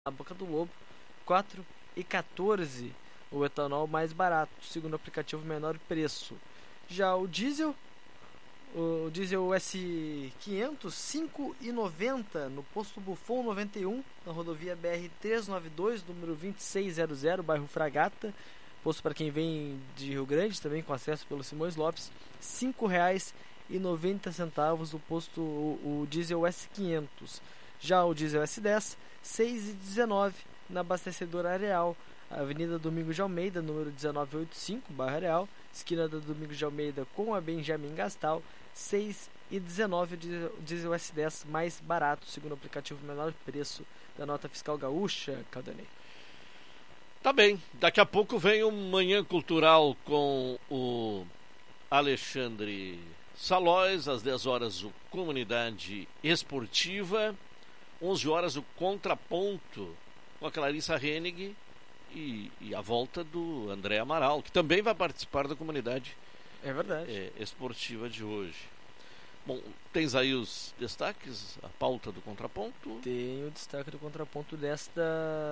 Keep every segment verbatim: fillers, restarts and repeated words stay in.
na Boca do Lobo, quatro e quatorze o etanol mais barato, segundo o aplicativo menor preço. Já o diesel, o diesel S quinhentos, cinco e noventa no posto Bufon noventa e um, na rodovia B R trezentos e noventa e dois, número vinte e seis zero zero, bairro Fragata. Posto para quem vem de Rio Grande, também com acesso pelo Simões Lopes, cinco reais e noventa centavos o posto o, o diesel S quinhentos. Já o diesel S dez, seis e dezenove na abastecedora Areal, Avenida Domingos de Almeida, número dezenove oitenta e cinco, bairro Areal, esquina da Domingos de Almeida com a Benjamin Gastal, seis e dezenove o diesel S dez mais barato, segundo o aplicativo menor preço da nota fiscal gaúcha, Caldanei. Tá bem, daqui a pouco vem o Manhã Cultural com o Alexandre Salóis, às dez horas o Comunidade Esportiva, onze horas o Contraponto com a Clarissa Hennig e, e a volta do André Amaral, que também vai participar da Comunidade é verdade. É, Esportiva de hoje. Bom, tens aí os destaques, a pauta do Contraponto? Tem o destaque do Contraponto desta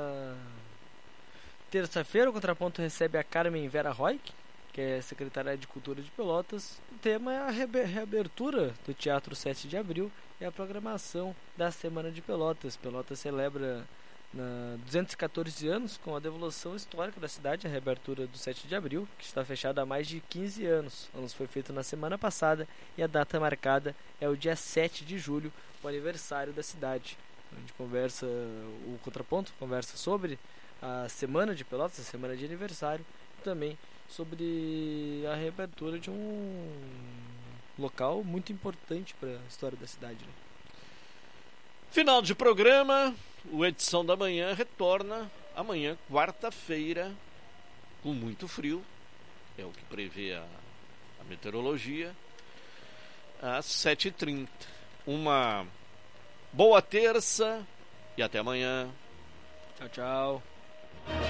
terça-feira. O Contraponto recebe a Carmen Vera Roig, que é secretária de Cultura de Pelotas. O tema é a reabertura do Teatro sete de abril e a programação da Semana de Pelotas. Pelotas celebra na duzentos e quatorze anos com a devolução histórica da cidade, a reabertura do sete de abril, que está fechada há mais de quinze anos. O anúncio foi feito na semana passada e a data marcada é o dia sete de julho, o aniversário da cidade. A gente conversa, o Contraponto conversa sobre a Semana de Pelotas, a semana de aniversário, e também sobre a reabertura de um local muito importante para a história da cidade, né? Final de programa, o Edição da Manhã retorna amanhã, quarta-feira, com muito frio, é o que prevê a, a meteorologia, às sete e trinta. Uma boa terça e até amanhã. Tchau, tchau.